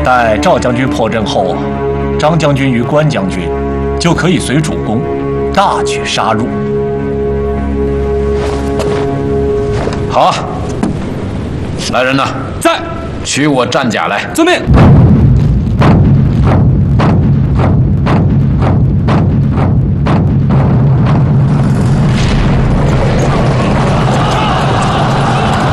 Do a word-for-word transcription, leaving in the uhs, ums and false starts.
待赵将军破阵后，张将军与关将军就可以随主公大举杀入。 好，来人呐， 在， 取我战甲来。 遵命。